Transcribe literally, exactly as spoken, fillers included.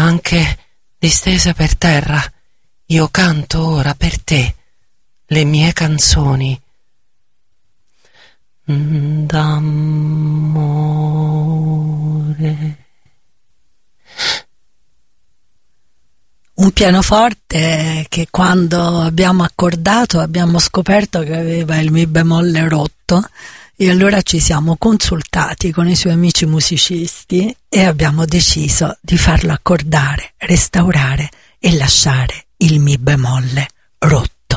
anche distesa per terra, io canto ora per te le mie canzoni d'amore. Un pianoforte che quando abbiamo accordato abbiamo scoperto che aveva il mi bemolle rotto, e allora ci siamo consultati con i suoi amici musicisti e abbiamo deciso di farlo accordare, restaurare e lasciare il mi bemolle rotto.